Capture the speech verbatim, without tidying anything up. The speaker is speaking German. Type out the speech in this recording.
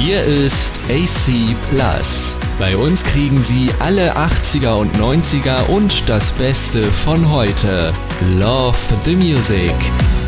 Hier ist A C Plus. Bei uns kriegen Sie alle achtziger und neunziger und das Beste von heute. Love the Music.